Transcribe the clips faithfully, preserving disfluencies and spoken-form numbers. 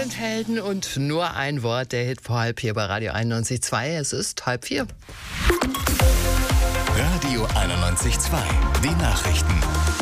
sind Helden und nur ein Wort, der Hit vor halb hier bei Radio einundneunzig Komma zwei. Es ist halb vier. Radio einundneunzig Komma zwei, die Nachrichten.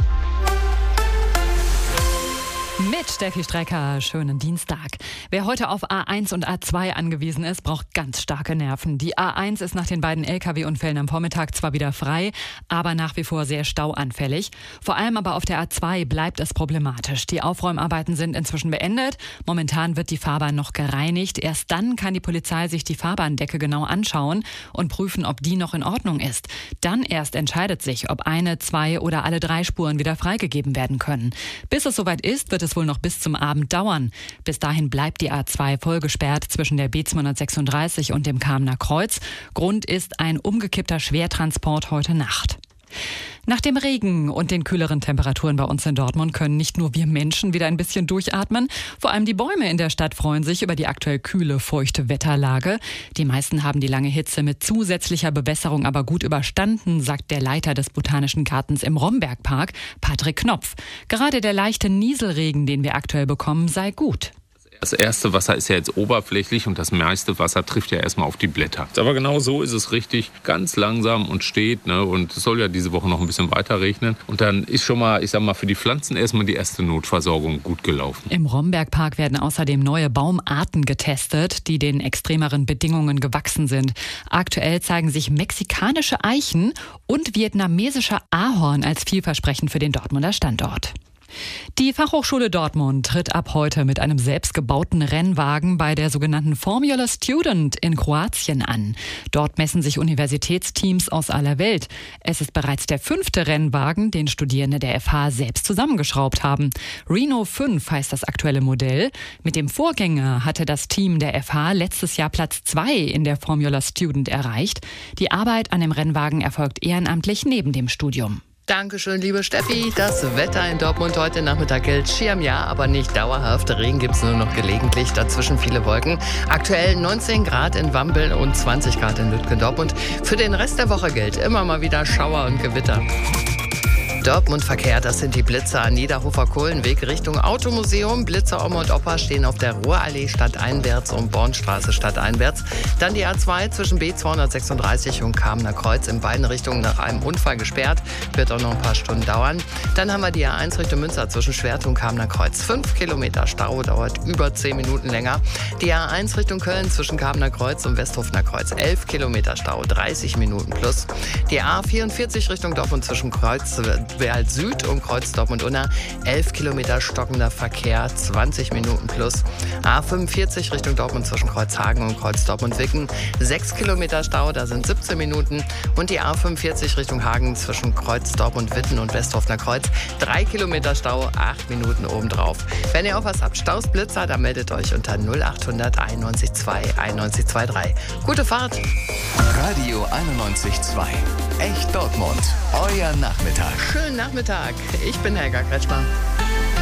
Mit Steffi Strecker, schönen Dienstag. Wer heute auf A eins und A zwei angewiesen ist, braucht ganz starke Nerven. Die A eins ist nach den beiden L K W-Unfällen am Vormittag zwar wieder frei, aber nach wie vor sehr stauanfällig. Vor allem aber auf der A zwei bleibt es problematisch. Die Aufräumarbeiten sind inzwischen beendet. Momentan wird die Fahrbahn noch gereinigt. Erst dann kann die Polizei sich die Fahrbahndecke genau anschauen und prüfen, ob die noch in Ordnung ist. Dann erst entscheidet sich, ob eine, zwei oder alle drei Spuren wieder freigegeben werden können. Bis es soweit ist, wird es wohl noch bis zum Abend dauern. Bis dahin bleibt die A zwei vollgesperrt zwischen der B zweihundertsechsunddreißig und dem Kamener Kreuz. Grund ist ein umgekippter Schwertransport heute Nacht. Nach dem Regen und den kühleren Temperaturen bei uns in Dortmund können nicht nur wir Menschen wieder ein bisschen durchatmen. Vor allem die Bäume in der Stadt freuen sich über die aktuell kühle, feuchte Wetterlage. Die meisten haben die lange Hitze mit zusätzlicher Bewässerung aber gut überstanden, sagt der Leiter des Botanischen Gartens im Rombergpark, Patrick Knopf. Gerade der leichte Nieselregen, den wir aktuell bekommen, sei gut. Das erste Wasser ist ja jetzt oberflächlich und das meiste Wasser trifft ja erstmal auf die Blätter. Aber genau so ist es richtig, ganz langsam und steht. Ne? Und es soll ja diese Woche noch ein bisschen weiter regnen. Und dann ist schon mal, ich sag mal, für die Pflanzen erstmal die erste Notversorgung gut gelaufen. Im Rombergpark werden außerdem neue Baumarten getestet, die den extremeren Bedingungen gewachsen sind. Aktuell zeigen sich mexikanische Eichen und vietnamesischer Ahorn als vielversprechend für den Dortmunder Standort. Die Fachhochschule Dortmund tritt ab heute mit einem selbstgebauten Rennwagen bei der sogenannten Formula Student in Kroatien an. Dort messen sich Universitätsteams aus aller Welt. Es ist bereits der fünfte Rennwagen, den Studierende der F H selbst zusammengeschraubt haben. Renault fünf heißt das aktuelle Modell. Mit dem Vorgänger hatte das Team der F H letztes Jahr Platz zwei in der Formula Student erreicht. Die Arbeit an dem Rennwagen erfolgt ehrenamtlich neben dem Studium. Dankeschön, liebe Steffi. Das Wetter in Dortmund heute Nachmittag gilt Schirm, ja, aber nicht dauerhaft. Regen gibt es nur noch gelegentlich, dazwischen viele Wolken. Aktuell neunzehn Grad in Wambel und zwanzig Grad in Lütgendortmund. Für den Rest der Woche gilt immer mal wieder Schauer und Gewitter. Dortmund-Verkehr, das sind die Blitzer an Niederhofer-Kohlenweg Richtung Automuseum. Blitzer Oma und Opa stehen auf der Ruhrallee stadteinwärts und Bornstraße stadteinwärts. Dann die A zwei zwischen B zweihundertsechsunddreißig und Kamener Kreuz in beiden Richtungen nach einem Unfall gesperrt. Wird auch noch ein paar Stunden dauern. Dann haben wir die A eins Richtung Münster zwischen Schwert und Kamener Kreuz. Fünf Kilometer Stau, dauert über zehn Minuten länger. Die A eins Richtung Köln zwischen Kamener Kreuz und Westhofener Kreuz. elf Kilometer Stau, dreißig Minuten plus. Die A vierundvierzig Richtung Dortmund zwischen Kreuz Werl Süd und Kreuz Dortmund-Unna, elf Kilometer stockender Verkehr, zwanzig Minuten plus. A fünfundvierzig Richtung Dortmund zwischen Kreuzhagen und Kreuz Dortmund-Wicken, sechs Kilometer Stau, da sind siebzehn Minuten. Und die A fünfundvierzig Richtung Hagen zwischen Kreuz Dortmund-Witten und Westhofener Kreuz, drei Kilometer Stau, acht Minuten obendrauf. Wenn ihr auch was habt, Staus, Blitzer, dann meldet euch unter null achthundert einundneunzig zwei einundneunzig dreiundzwanzig. Gute Fahrt! Radio einundneunzig Komma zwei. Echt Dortmund. Euer Nachmittag. Schönen Nachmittag. Ich bin Helga Kretschmer.